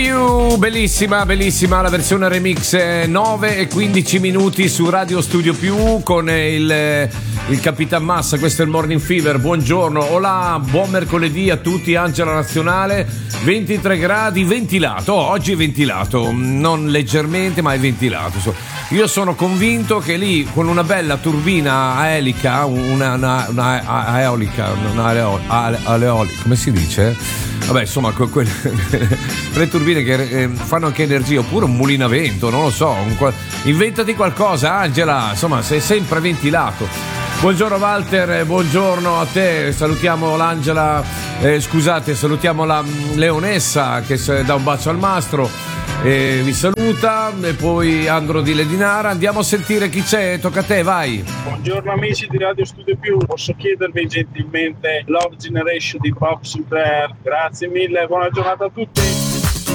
Bellissima, bellissima la versione remix, 9 e 15 minuti su Radio Studio Più con il Capitan Massa. Questo è il Morning Fever. Buongiorno, olà, buon mercoledì a tutti. Angela Nazionale, 23 gradi, ventilato. Oggi è ventilato, non leggermente, ma è ventilato. Io sono convinto che lì con una bella turbina aelica, aleolica, come si dice? Vabbè, insomma, quelle turbine che fanno anche energia, oppure un mulino a vento, non lo so. Inventati qualcosa, Angela, insomma, sei sempre ventilato. Buongiorno Walter, buongiorno a te, salutiamo l'Angela, salutiamo la Leonessa che dà un bacio al mastro, vi saluta, e poi Andro di Ledinara. Andiamo a sentire chi c'è, tocca a te, vai. Buongiorno amici di Radio Studio Più, posso chiedervi gentilmente Love Generation di Bob Sinclair? Grazie mille, buona giornata a tutti.